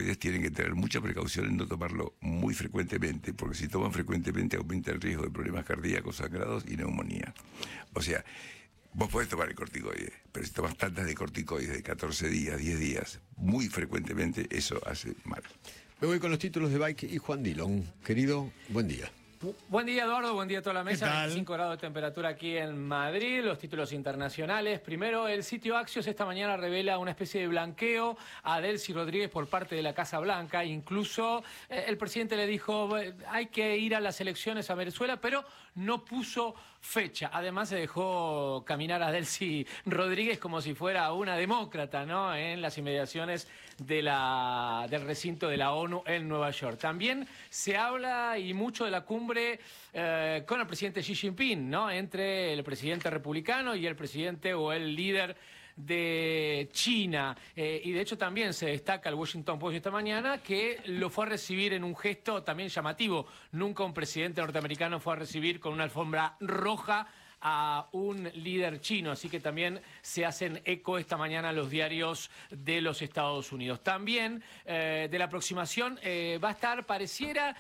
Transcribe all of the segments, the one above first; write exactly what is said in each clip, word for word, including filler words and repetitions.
esteroides tienen que tener mucha precaución en no tomarlo muy frecuentemente, porque si toman frecuentemente aumenta el riesgo de problemas cardíacos, sangrados y neumonía. O sea, vos podés tomar el corticoide, pero si tomas tantas de corticoides de catorce días, diez días, muy frecuentemente, eso hace mal. Me voy con los títulos de Bike y Juan Dillon. Querido, buen día. Buen día, Eduardo, buen día a toda la mesa. veinticinco grados de temperatura aquí en Madrid, los títulos internacionales. Primero, el sitio Axios esta mañana revela una especie de blanqueo a Delcy Rodríguez por parte de la Casa Blanca. Incluso eh, el presidente le dijo, hay que ir a las elecciones a Venezuela, pero no puso fecha. Además, se dejó caminar a Delcy Rodríguez como si fuera una demócrata, ¿no?, en las inmediaciones de la, del recinto de la ONU en Nueva York. También se habla y mucho de la cumbre Eh, con el presidente Xi Jinping, ¿no?, entre el presidente republicano y el presidente o el líder de China. Eh, y de hecho también se destaca el Washington Post esta mañana que lo fue a recibir en un gesto también llamativo. Nunca un presidente norteamericano fue a recibir con una alfombra roja a un líder chino, así que también se hacen eco esta mañana los diarios de los Estados Unidos. También eh, de la aproximación eh, va a estar, pareciera,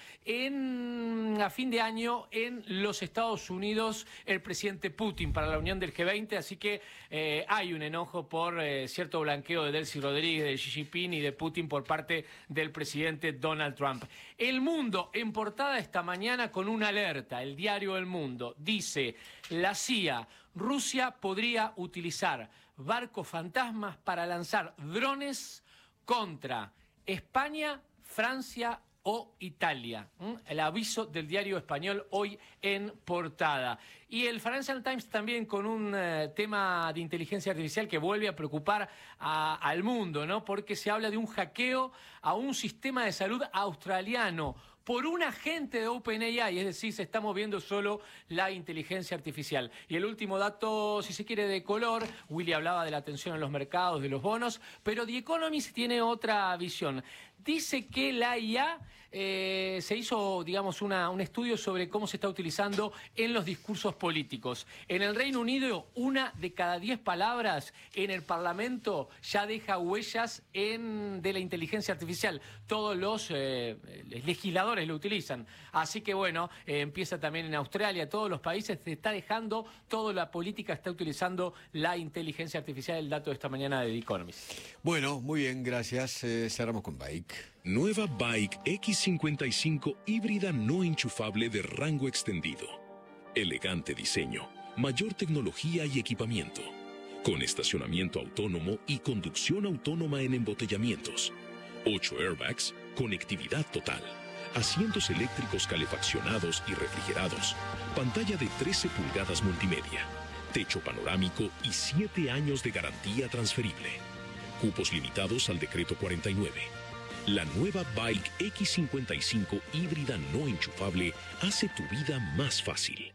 en, a fin de año en los Estados Unidos el presidente Putin para la unión del G veinte, así que eh, hay un enojo por eh, cierto blanqueo de Delcy Rodríguez, de Xi Jinping y de Putin por parte del presidente Donald Trump. El Mundo en portada esta mañana con una alerta, el diario El Mundo dice: la C I A, Rusia podría utilizar barcos fantasmas para lanzar drones contra España, Francia o Italia. ¿Mm? El aviso del diario español hoy en portada. Y el Financial Times también con un eh, tema de inteligencia artificial que vuelve a preocupar a, al mundo, ¿no?, porque se habla de un hackeo a un sistema de salud australiano por un agente de OpenAI, es decir, se está moviendo solo la inteligencia artificial. Y el último dato, si se quiere, de color, Willy hablaba de la tensión en los mercados, de los bonos, pero The Economist tiene otra visión. Dice que la I A eh, se hizo, digamos, una, un estudio sobre cómo se está utilizando en los discursos políticos. En el Reino Unido, una de cada diez palabras en el Parlamento ya deja huellas en, de la inteligencia artificial. Todos los eh, legisladores lo utilizan. Así que, bueno, eh, empieza también en Australia, todos los países se está dejando, toda la política está utilizando la inteligencia artificial, el dato de esta mañana de The Economist. Bueno, muy bien, gracias. Eh, cerramos con Bike. Nueva Bike X cincuenta y cinco híbrida no enchufable de rango extendido. Elegante diseño, mayor tecnología y equipamiento. Con estacionamiento autónomo y conducción autónoma en embotellamientos. ocho airbags, conectividad total. Asientos eléctricos calefaccionados y refrigerados. Pantalla de trece pulgadas multimedia. Techo panorámico y siete años de garantía transferible. Cupos limitados al decreto cuarenta y nueve. La nueva Bike X cincuenta y cinco híbrida no enchufable hace tu vida más fácil.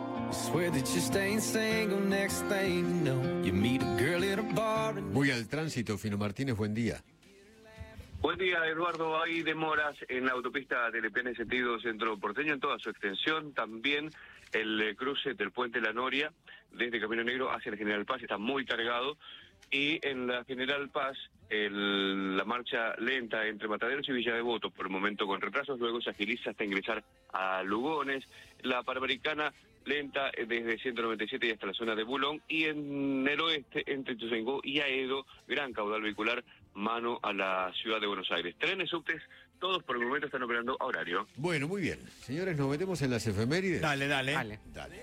Voy al tránsito, Fino Martínez, buen día. Buen día, Eduardo. Hay demoras en la autopista de Lepiana en sentido centro porteño en toda su extensión. También el eh, cruce del puente La Noria desde Camino Negro hacia la General Paz está muy cargado. Y en la General Paz, el, la marcha lenta entre Mataderos y Villa Devoto, por el momento con retrasos, luego se agiliza hasta ingresar a Lugones. La Panamericana lenta desde ciento noventa y siete y hasta la zona de Bulón. Y en el oeste, entre Ituzaingó y Aedo, gran caudal vehicular, mano a la ciudad de Buenos Aires. Trenes, subtes, todos por el momento están operando a horario. Bueno, muy bien. Señores, nos metemos en las efemérides. Dale, dale. Dale. Dale.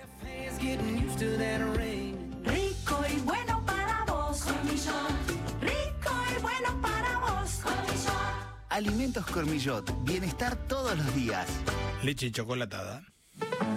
Rico y bueno para vos, Cormillot. Rico y bueno para vos, Cormillot. Alimentos Cormillot, bienestar todos los días. Leche chocolatada.